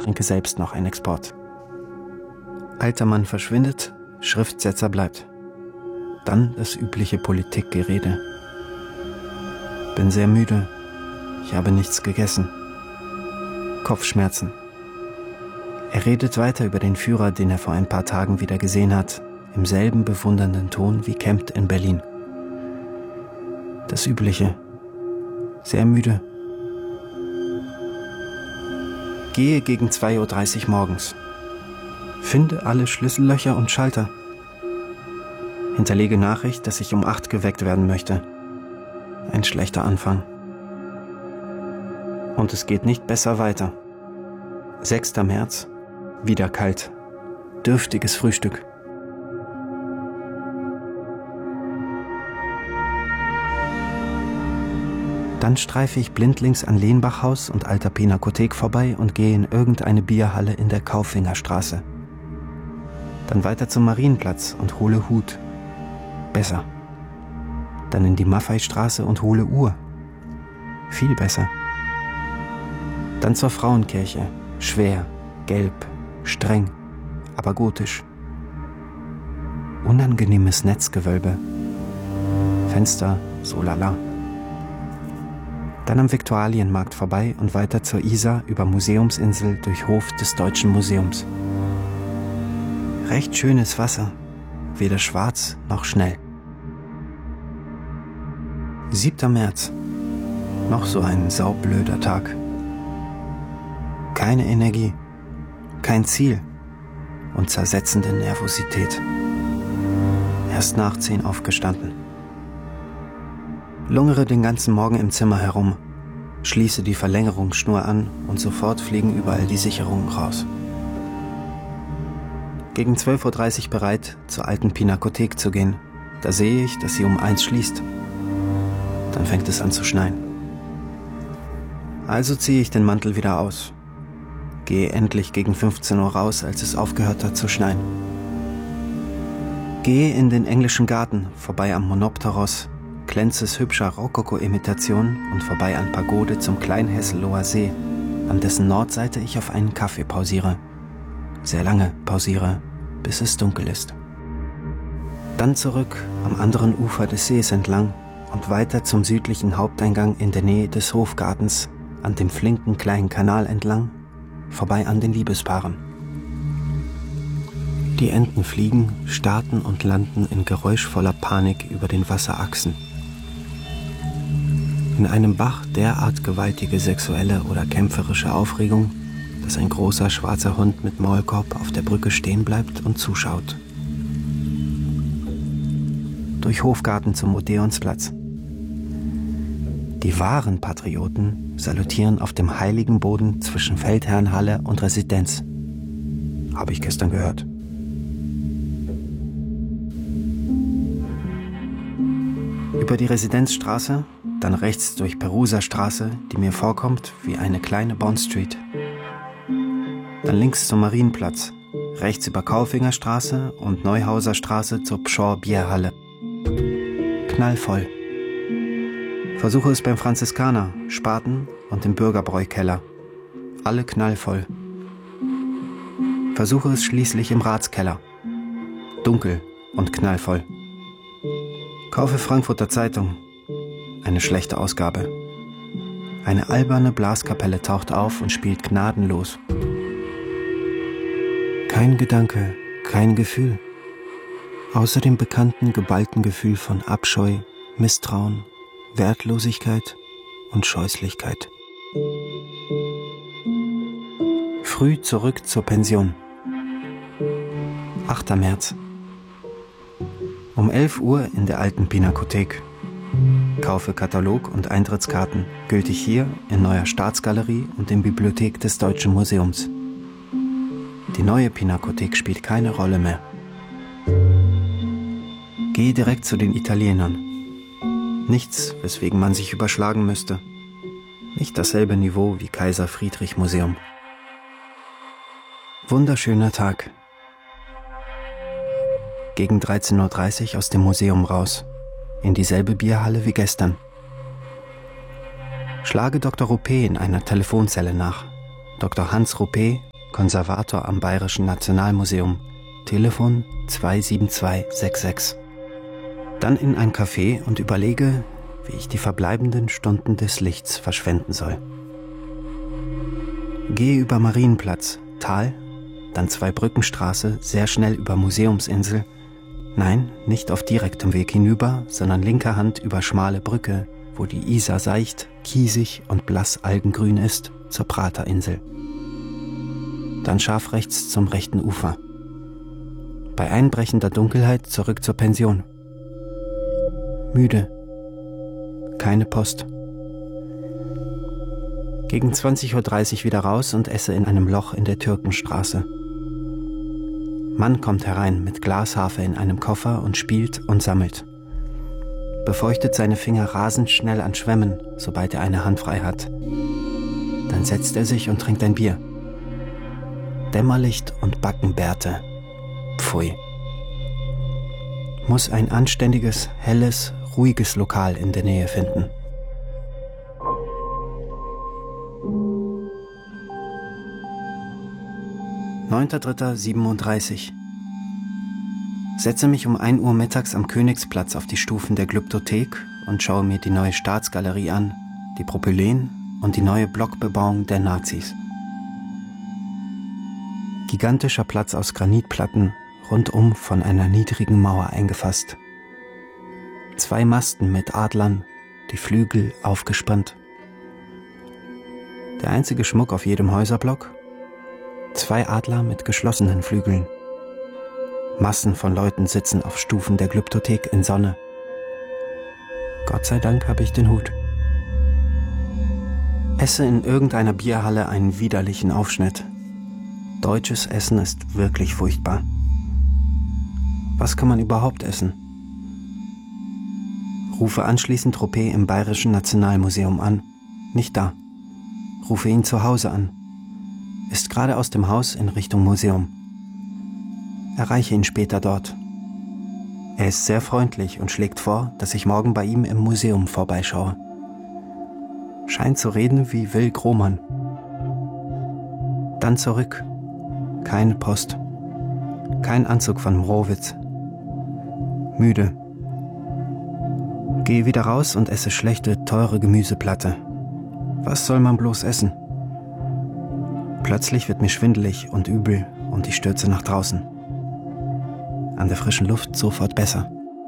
trinke selbst noch einen Export. Alter Mann verschwindet, Schriftsetzer bleibt. Dann das übliche Politikgerede. Bin sehr müde. Ich habe nichts gegessen. Kopfschmerzen. Er redet weiter über den Führer, den er vor ein paar Tagen wieder gesehen hat, im selben bewundernden Ton wie Kempt in Berlin. Das Übliche. Sehr müde. Gehe gegen 2:30 Uhr morgens. Finde alle Schlüssellöcher und Schalter. Hinterlege Nachricht, dass ich um 8 geweckt werden möchte. Ein schlechter Anfang. Und es geht nicht besser weiter. 6. März. Wieder kalt. Dürftiges Frühstück. Dann streife ich blindlings an Lehnbachhaus und Alter Pinakothek vorbei und gehe in irgendeine Bierhalle in der Kauffingerstraße. Dann weiter zum Marienplatz und hole Hut. Besser. Dann in die Maffeistraße und hole Uhr. Viel besser. Dann zur Frauenkirche. Schwer, gelb, streng, aber gotisch. Unangenehmes Netzgewölbe. Fenster, so lala. Dann am Viktualienmarkt vorbei und weiter zur Isar über Museumsinsel durch Hof des Deutschen Museums. Recht schönes Wasser, weder schwarz noch schnell. 7. März. Noch so ein saublöder Tag. Keine Energie, kein Ziel und zersetzende Nervosität. Erst nach 10 aufgestanden. Lungere den ganzen Morgen im Zimmer herum, schließe die Verlängerungsschnur an und sofort fliegen überall die Sicherungen raus. Gegen 12:30 Uhr bereit, zur alten Pinakothek zu gehen. Da sehe ich, dass sie um 1 schließt. Dann fängt es an zu schneien. Also ziehe ich den Mantel wieder aus. Gehe endlich gegen 15 Uhr raus, als es aufgehört hat zu schneien. Gehe in den englischen Garten, vorbei am Monopteros, Klenzes hübscher Rokoko-Imitation und vorbei an Pagode zum Kleinhesseloher See, an dessen Nordseite ich auf einen Kaffee pausiere. Sehr lange pausiere, bis es dunkel ist. Dann zurück am anderen Ufer des Sees entlang und weiter zum südlichen Haupteingang in der Nähe des Hofgartens, an dem flinken kleinen Kanal entlang, vorbei an den Liebespaaren. Die Enten fliegen, starten und landen in geräuschvoller Panik über den Wasserachsen. In einem Bach derart gewaltige sexuelle oder kämpferische Aufregung, dass ein großer schwarzer Hund mit Maulkorb auf der Brücke stehen bleibt und zuschaut. Durch Hofgarten zum Odeonsplatz. Die wahren Patrioten salutieren auf dem heiligen Boden zwischen Feldherrnhalle und Residenz. Habe ich gestern gehört. Über die Residenzstraße, dann rechts durch Perusa-Straße, die mir vorkommt wie eine kleine Bond Street. Dann links zum Marienplatz, rechts über Kaufingerstraße und Neuhauser Straße zur Pschorr-Bierhalle. Knallvoll. Versuche es beim Franziskaner, Spaten und im Bürgerbräu-Keller. Alle knallvoll. Versuche es schließlich im Ratskeller. Dunkel und knallvoll. Kaufe Frankfurter Zeitung. Eine schlechte Ausgabe. Eine alberne Blaskapelle taucht auf und spielt gnadenlos. Kein Gedanke, kein Gefühl. Außer dem bekannten geballten Gefühl von Abscheu, Misstrauen, Wertlosigkeit und Scheußlichkeit. Früh zurück zur Pension. 8. März. Um 11 Uhr in der alten Pinakothek. Kaufe Katalog und Eintrittskarten, gültig hier in Neuer Staatsgalerie und in Bibliothek des Deutschen Museums. Die neue Pinakothek spielt keine Rolle mehr. Gehe direkt zu den Italienern. Nichts, weswegen man sich überschlagen müsste. Nicht dasselbe Niveau wie Kaiser Friedrich Museum. Wunderschöner Tag. Gegen 13:30 Uhr aus dem Museum raus. In dieselbe Bierhalle wie gestern. Schlage Dr. Ruppé in einer Telefonzelle nach. Dr. Hans Ruppé, Konservator am Bayerischen Nationalmuseum, Telefon 27266. Dann in ein Café und überlege, wie ich die verbleibenden Stunden des Lichts verschwenden soll. Gehe über Marienplatz, Tal, dann 2-Brückenstraße, sehr schnell über Museumsinsel. Nein, nicht auf direktem Weg hinüber, sondern linker Hand über schmale Brücke, wo die Isar seicht, kiesig und blass algengrün ist, zur Praterinsel. Dann scharf rechts zum rechten Ufer. Bei einbrechender Dunkelheit zurück zur Pension. Müde. Keine Post. Gegen 20:30 Uhr wieder raus und esse in einem Loch in der Türkenstraße. Mann kommt herein mit Glasharfe in einem Koffer und spielt und sammelt. Befeuchtet seine Finger rasend schnell an Schwämmen, sobald er eine Hand frei hat. Dann setzt er sich und trinkt ein Bier. Dämmerlicht und Backenbärte. Pfui. Muss ein anständiges, helles, ruhiges Lokal in der Nähe finden. (9.3.37) Setze mich um 1 Uhr mittags am Königsplatz auf die Stufen der Glyptothek und schaue mir die neue Staatsgalerie an, die Propyläen und die neue Blockbebauung der Nazis. Gigantischer Platz aus Granitplatten, rundum von einer niedrigen Mauer eingefasst. 2 Masten mit Adlern, die Flügel aufgespannt. Der einzige Schmuck auf jedem Häuserblock: 2 Adler mit geschlossenen Flügeln. Massen von Leuten sitzen auf Stufen der Glyptothek in Sonne. Gott sei Dank habe ich den Hut. Esse in irgendeiner Bierhalle einen widerlichen Aufschnitt. Deutsches Essen ist wirklich furchtbar. Was kann man überhaupt essen? Rufe anschließend Tropé im Bayerischen Nationalmuseum an. Nicht da. Rufe ihn zu Hause an. Ist gerade aus dem Haus in Richtung Museum. Erreiche ihn später dort. Er ist sehr freundlich und schlägt vor, dass ich morgen bei ihm im Museum vorbeischaue. Scheint zu reden wie Will Grohmann. Dann zurück. Keine Post. Kein Anzug von Mrowitz. Müde. Gehe wieder raus und esse schlechte, teure Gemüseplatte. Was soll man bloß essen? Plötzlich wird mir schwindelig und übel und ich stürze nach draußen. An der frischen Luft sofort besser.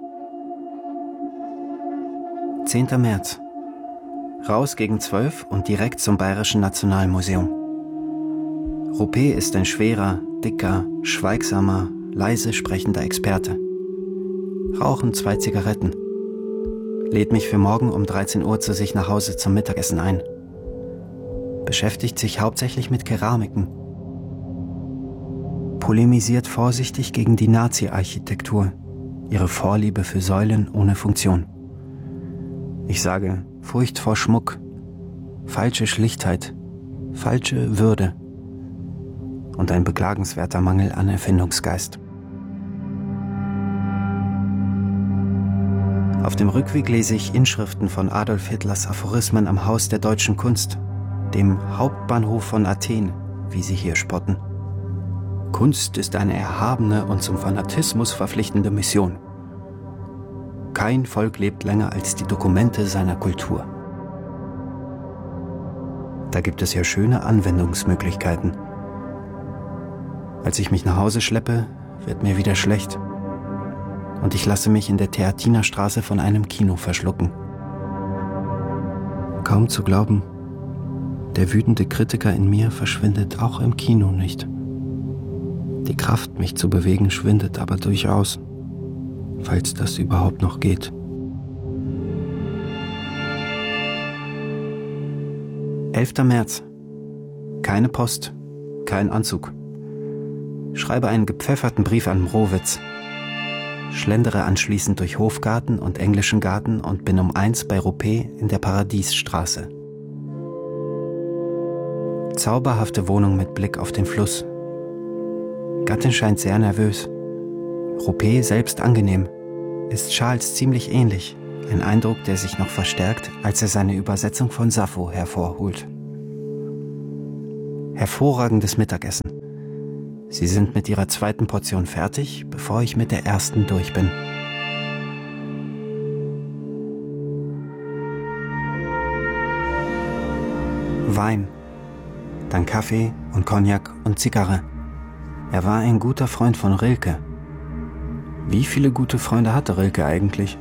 10. März. Raus gegen 12 und direkt zum Bayerischen Nationalmuseum. Tropé ist ein schwerer, dicker, schweigsamer, leise sprechender Experte. Rauchen 2 Zigaretten. Lädt mich für morgen um 13 Uhr zu sich nach Hause zum Mittagessen ein. Beschäftigt sich hauptsächlich mit Keramiken. Polemisiert vorsichtig gegen die Nazi-Architektur, ihre Vorliebe für Säulen ohne Funktion. Ich sage, Furcht vor Schmuck, falsche Schlichtheit, falsche Würde und ein beklagenswerter Mangel an Erfindungsgeist. Auf dem Rückweg lese ich Inschriften von Adolf Hitlers Aphorismen am Haus der deutschen Kunst, dem Hauptbahnhof von Athen, wie sie hier spotten. Kunst ist eine erhabene und zum Fanatismus verpflichtende Mission. Kein Volk lebt länger als die Dokumente seiner Kultur. Da gibt es ja schöne Anwendungsmöglichkeiten. Als ich mich nach Hause schleppe, wird mir wieder schlecht. Und ich lasse mich in der Theatinerstraße von einem Kino verschlucken. Kaum zu glauben, der wütende Kritiker in mir verschwindet auch im Kino nicht. Die Kraft, mich zu bewegen, schwindet aber durchaus, falls das überhaupt noch geht. 11. März. Keine Post, kein Anzug. Schreibe einen gepfefferten Brief an Mrowitz. Schlendere anschließend durch Hofgarten und Englischen Garten und bin um 1 bei Tropé in der Paradiesstraße. Zauberhafte Wohnung mit Blick auf den Fluss. Gattin scheint sehr nervös. Tropé selbst angenehm. Ist Charles ziemlich ähnlich. Ein Eindruck, der sich noch verstärkt, als er seine Übersetzung von Sappho hervorholt. Hervorragendes Mittagessen. Sie sind mit ihrer zweiten Portion fertig, bevor ich mit der ersten durch bin. Wein, dann Kaffee und Cognac und Zigarre. Er war ein guter Freund von Rilke. Wie viele gute Freunde hatte Rilke eigentlich?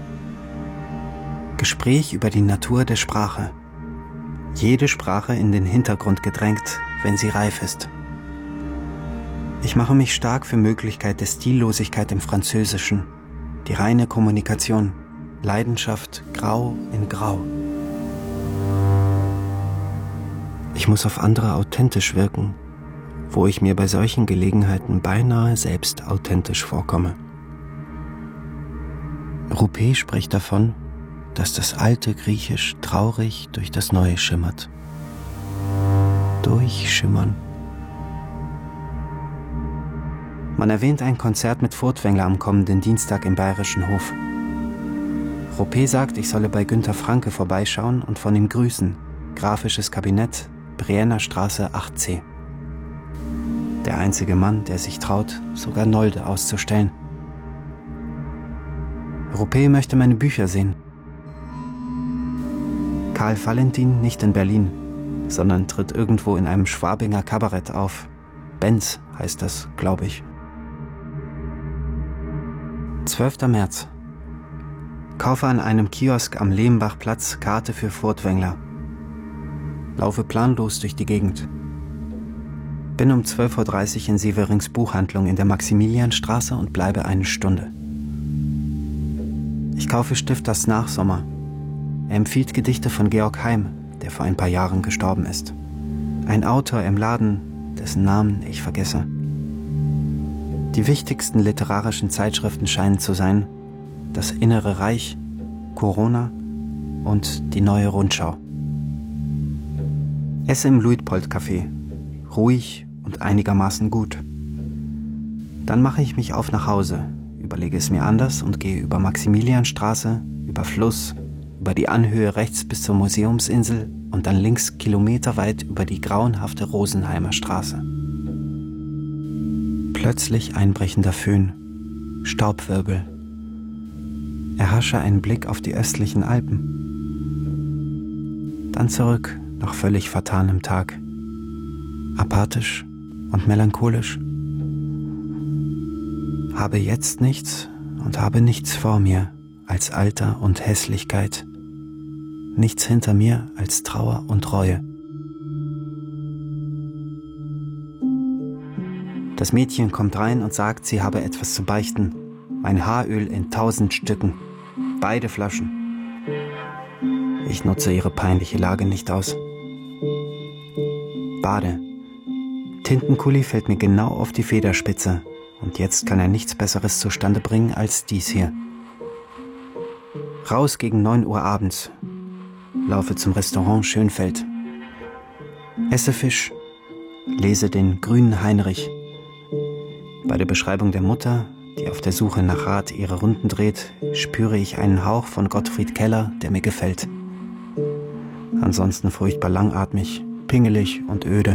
Gespräch über die Natur der Sprache. Jede Sprache in den Hintergrund gedrängt, wenn sie reif ist. Ich mache mich stark für Möglichkeit der Stillosigkeit im Französischen, die reine Kommunikation, Leidenschaft grau in grau. Ich muss auf andere authentisch wirken, wo ich mir bei solchen Gelegenheiten beinahe selbst authentisch vorkomme. Roupé spricht davon, dass das alte Griechisch traurig durch das Neue schimmert. Durchschimmern. Man erwähnt ein Konzert mit Furtwängler am kommenden Dienstag im Bayerischen Hof. Roupé sagt, ich solle bei Günter Franke vorbeischauen und von ihm grüßen. Grafisches Kabinett, Brienner Straße 8c. Der einzige Mann, der sich traut, sogar Nolde auszustellen. Roupé möchte meine Bücher sehen. Karl Valentin nicht in Berlin, sondern tritt irgendwo in einem Schwabinger Kabarett auf. Benz heißt das, glaube ich. 12. März. Kaufe an einem Kiosk am Lehmbachplatz Karte für Furtwängler. Laufe planlos durch die Gegend. Bin um 12.30 Uhr in Severings Buchhandlung in der Maximilianstraße und bleibe eine Stunde. Ich kaufe Stifters Nachsommer. Er empfiehlt Gedichte von Georg Heim, der vor ein paar Jahren gestorben ist. Ein Autor im Laden, dessen Namen ich vergesse. Die wichtigsten literarischen Zeitschriften scheinen zu sein Das Innere Reich, Corona und die Neue Rundschau. Esse im Luitpold-Café, ruhig und einigermaßen gut. Dann mache ich mich auf nach Hause, überlege es mir anders und gehe über Maximilianstraße, über Fluss, über die Anhöhe rechts bis zur Museumsinsel und dann links kilometerweit über die grauenhafte Rosenheimer Straße. Plötzlich einbrechender Föhn, Staubwirbel. Erhasche einen Blick auf die östlichen Alpen. Dann zurück, nach völlig vertanem Tag. Apathisch und melancholisch. Habe jetzt nichts und habe nichts vor mir als Alter und Hässlichkeit. Nichts hinter mir als Trauer und Reue. Das Mädchen kommt rein und sagt, sie habe etwas zu beichten. Mein Haaröl in 1000 Stücken. Beide Flaschen. Ich nutze ihre peinliche Lage nicht aus. Bade. Tintenkuli fällt mir genau auf die Federspitze und jetzt kann er nichts Besseres zustande bringen als dies hier. Raus gegen 9 Uhr abends. Laufe zum Restaurant Schönfeld. Esse Fisch. Lese den Grünen Heinrich. Bei der Beschreibung der Mutter, die auf der Suche nach Rat ihre Runden dreht, spüre ich einen Hauch von Gottfried Keller, der mir gefällt. Ansonsten furchtbar langatmig, pingelig und öde.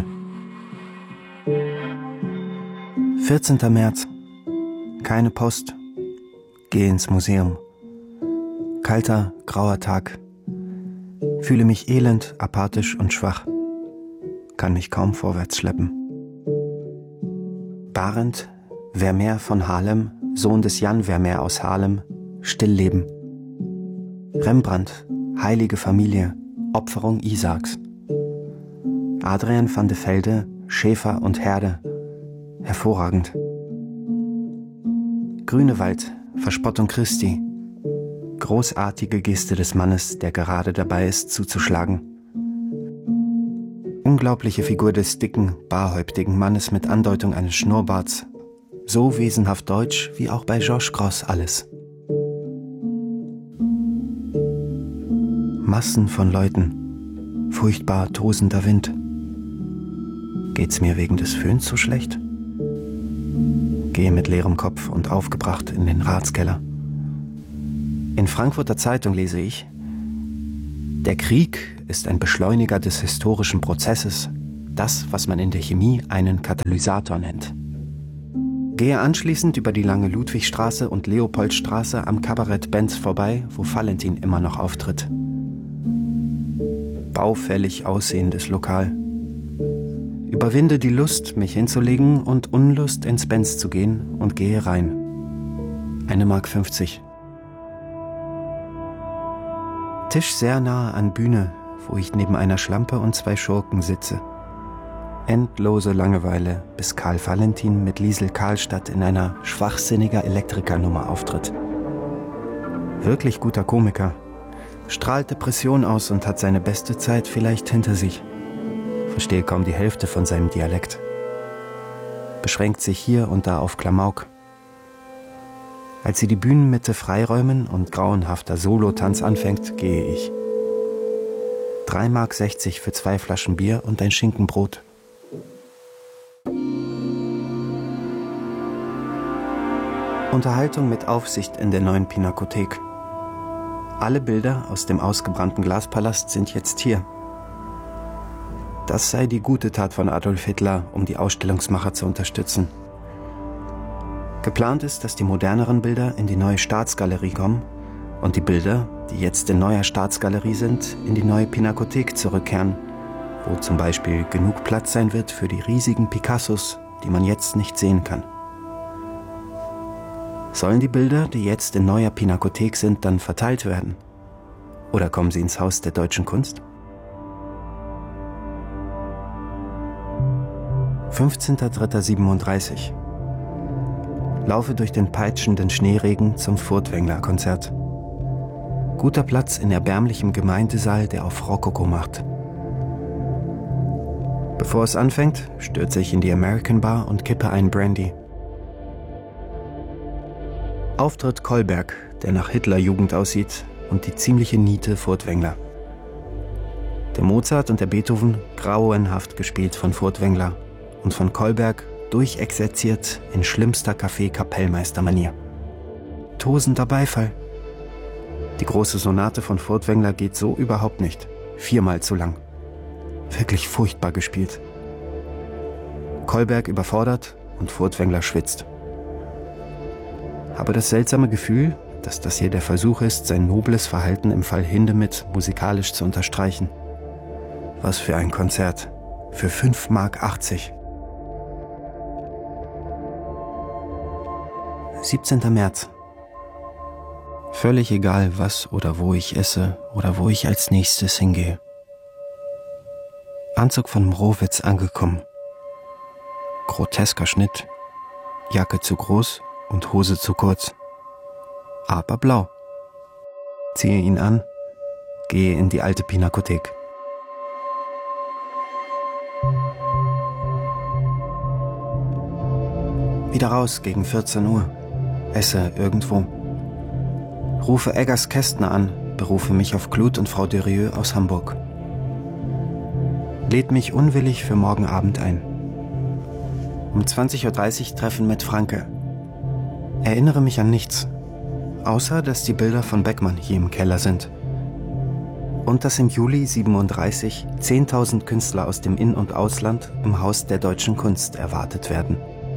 14. März. Keine Post. Gehe ins Museum. Kalter, grauer Tag. Fühle mich elend, apathisch und schwach. Kann mich kaum vorwärts schleppen. Barend, Vermeer von Haarlem, Sohn des Jan Vermeer aus Haarlem, Stillleben. Rembrandt, heilige Familie, Opferung Isaaks. Adrian van de Velde, Schäfer und Herde, hervorragend. Grünewald, Verspottung Christi, großartige Geste des Mannes, der gerade dabei ist zuzuschlagen. Unglaubliche Figur des dicken, barhäuptigen Mannes mit Andeutung eines Schnurrbarts. So wesenhaft deutsch wie auch bei Georges Grosz alles. Massen von Leuten. Furchtbar tosender Wind. Geht's mir wegen des Föhns so schlecht? Gehe mit leerem Kopf und aufgebracht in den Ratskeller. In Frankfurter Zeitung lese ich: Der Krieg ist ein Beschleuniger des historischen Prozesses. Das, was man in der Chemie einen Katalysator nennt. Gehe anschließend über die lange Ludwigstraße und Leopoldstraße am Kabarett Benz vorbei, wo Valentin immer noch auftritt. Baufällig aussehendes Lokal. Überwinde die Lust, mich hinzulegen und Unlust, ins Benz zu gehen und gehe rein. 1,50 Mark. Tisch sehr nahe an Bühne, wo ich neben einer Schlampe und 2 Schurken sitze. Endlose Langeweile, bis Karl Valentin mit Liesel Karlstadt in einer schwachsinniger Elektrikernummer auftritt. Wirklich guter Komiker. Strahlt Depression aus und hat seine beste Zeit vielleicht hinter sich. Verstehe kaum die Hälfte von seinem Dialekt. Beschränkt sich hier und da auf Klamauk. Als sie die Bühnenmitte freiräumen und grauenhafter Solotanz anfängt, gehe ich. 3,60 Mark für 2 Flaschen Bier und ein Schinkenbrot. Unterhaltung mit Aufsicht in der neuen Pinakothek. Alle Bilder aus dem ausgebrannten Glaspalast sind jetzt hier. Das sei die gute Tat von Adolf Hitler, um die Ausstellungsmacher zu unterstützen. Geplant ist, dass die moderneren Bilder in die neue Staatsgalerie kommen und die Bilder, die jetzt in neuer Staatsgalerie sind, in die neue Pinakothek zurückkehren, wo zum Beispiel genug Platz sein wird für die riesigen Picassos, die man jetzt nicht sehen kann. Sollen die Bilder, die jetzt in neuer Pinakothek sind, dann verteilt werden? Oder kommen sie ins Haus der deutschen Kunst? 15.03.37. Laufe durch den peitschenden Schneeregen zum Furtwängler-Konzert. Guter Platz in erbärmlichem Gemeindesaal, der auf Rokoko macht. Bevor es anfängt, stürze ich in die American Bar und kippe einen Brandy. Auftritt Kolberg, der nach Hitlerjugend aussieht, und die ziemliche Niete Furtwängler. Der Mozart und der Beethoven grauenhaft gespielt von Furtwängler und von Kolberg durchexerziert in schlimmster Café-Kapellmeister-Manier. Tosender Beifall. Die große Sonate von Furtwängler geht so überhaupt nicht. 4-mal zu lang. Wirklich furchtbar gespielt. Kolberg überfordert und Furtwängler schwitzt. Habe das seltsame Gefühl, dass das hier der Versuch ist, sein nobles Verhalten im Fall Hindemith musikalisch zu unterstreichen. Was für ein Konzert. Für 5,80 Mark. 17. März. Völlig egal, was oder wo ich esse oder wo ich als nächstes hingehe. Anzug von Mrowitz angekommen. Grotesker Schnitt. Jacke zu groß und Hose zu kurz. Aber blau. Ziehe ihn an, gehe in die alte Pinakothek. Wieder raus gegen 14 Uhr. Esse irgendwo. Rufe Eggers Kästner an, berufe mich auf Clut und Frau Derieux aus Hamburg. Lädt mich unwillig für morgen Abend ein. Um 20.30 Uhr Treffen mit Franke. Erinnere mich an nichts, außer dass die Bilder von Beckmann hier im Keller sind. Und dass im Juli 37 10.000 Künstler aus dem In- und Ausland im Haus der Deutschen Kunst erwartet werden.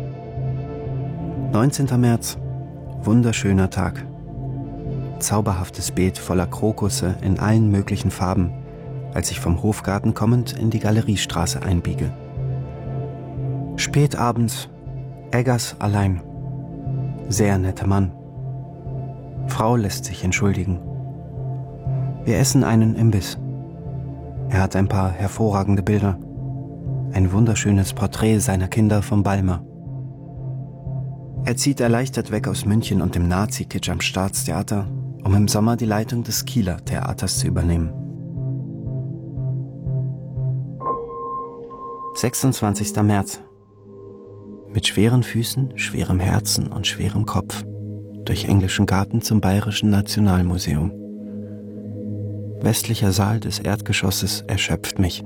19. März. Wunderschöner Tag. Zauberhaftes Beet voller Krokusse in allen möglichen Farben, als ich vom Hofgarten kommend in die Galeriestraße einbiege. Spät abends, Eggers allein. Sehr netter Mann. Frau lässt sich entschuldigen. Wir essen einen Imbiss. Er hat ein paar hervorragende Bilder. Ein wunderschönes Porträt seiner Kinder vom Balmer. Er zieht erleichtert weg aus München und dem Nazi-Kitsch am Staatstheater, um im Sommer die Leitung des Kieler Theaters zu übernehmen. 26. März. Mit schweren Füßen, schwerem Herzen und schwerem Kopf durch englischen Garten zum Bayerischen Nationalmuseum. Westlicher Saal des Erdgeschosses erschöpft mich.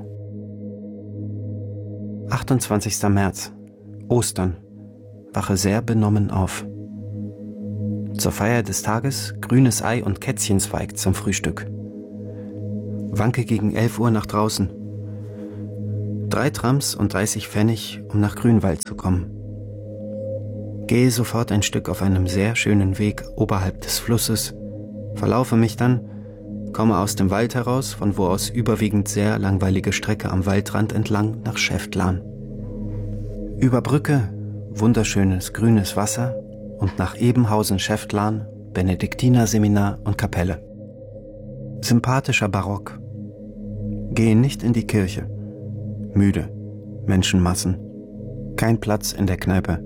28. März. Ostern. Wache sehr benommen auf. Zur Feier des Tages grünes Ei und Kätzchenzweig zum Frühstück. Wanke gegen 11 Uhr nach draußen. 3 Trams und 30 Pfennig, um nach Grünwald zu kommen. Gehe sofort ein Stück auf einem sehr schönen Weg oberhalb des Flusses, verlaufe mich dann, komme aus dem Wald heraus, von wo aus überwiegend sehr langweilige Strecke am Waldrand entlang nach Schäftlarn. Über Brücke, wunderschönes grünes Wasser und nach Ebenhausen-Schäftlarn, Benediktinerseminar und Kapelle. Sympathischer Barock. Gehe nicht in die Kirche. Müde, Menschenmassen. Kein Platz in der Kneipe.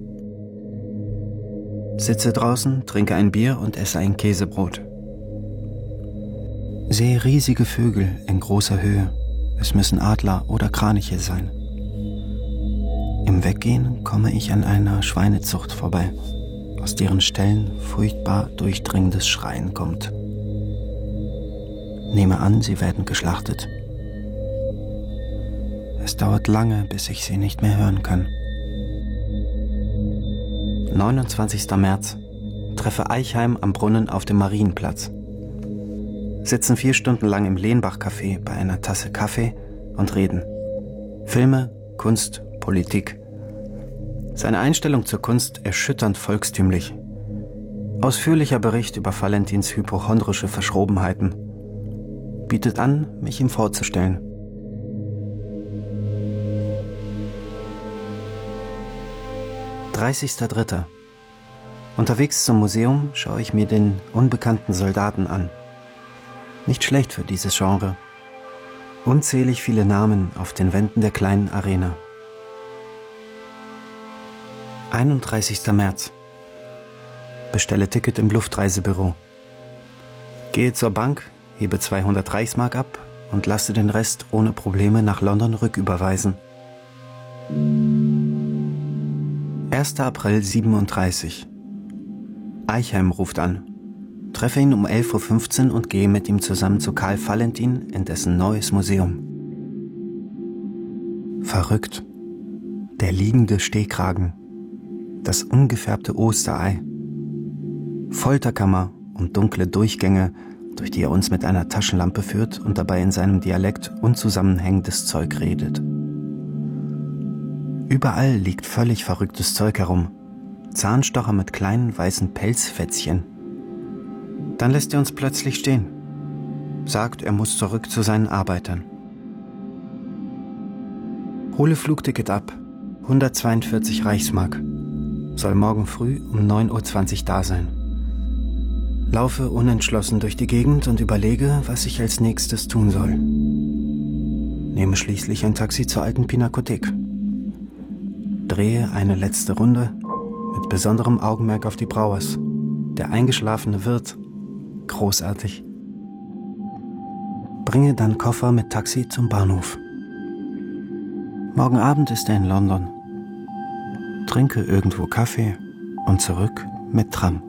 Sitze draußen, trinke ein Bier und esse ein Käsebrot. Sehe riesige Vögel in großer Höhe. Es müssen Adler oder Kraniche sein. Im Weggehen komme ich an einer Schweinezucht vorbei, aus deren Ställen furchtbar durchdringendes Schreien kommt. Nehme an, sie werden geschlachtet. Es dauert lange, bis ich sie nicht mehr hören kann. 29. März. Treffe Eichheim am Brunnen auf dem Marienplatz. Sitzen 4 Stunden lang im Lehnbach-Café bei einer Tasse Kaffee und reden. Filme, Kunst, Politik. Seine Einstellung zur Kunst erschütternd volkstümlich. Ausführlicher Bericht über Valentins hypochondrische Verschrobenheiten. Bietet an, mich ihm vorzustellen. »30.3. Unterwegs zum Museum schaue ich mir den unbekannten Soldaten an. Nicht schlecht für dieses Genre. Unzählig viele Namen auf den Wänden der kleinen Arena. 31. März. Bestelle Ticket im Luftreisebüro. Gehe zur Bank, hebe 200 Reichsmark ab und lasse den Rest ohne Probleme nach London rücküberweisen. 1. April 37. Eichheim ruft an. Treffe ihn um 11.15 Uhr und gehe mit ihm zusammen zu Karl Valentin in dessen neues Museum. Verrückt. Der liegende Stehkragen. Das ungefärbte Osterei. Folterkammer und dunkle Durchgänge, durch die er uns mit einer Taschenlampe führt und dabei in seinem Dialekt unzusammenhängendes Zeug redet. Überall liegt völlig verrücktes Zeug herum. Zahnstocher mit kleinen weißen Pelzfätzchen. Dann lässt er uns plötzlich stehen. Sagt, er muss zurück zu seinen Arbeitern. Hole Flugticket ab. 142 Reichsmark. Soll morgen früh um 9.20 Uhr da sein. Laufe unentschlossen durch die Gegend und überlege, was ich als nächstes tun soll. Nehme schließlich ein Taxi zur alten Pinakothek. Drehe eine letzte Runde, mit besonderem Augenmerk auf die Brauers. Der eingeschlafene Wirt. Großartig. Bringe dann Koffer mit Taxi zum Bahnhof. Morgen Abend ist er in London. Trinke irgendwo Kaffee und zurück mit Tram.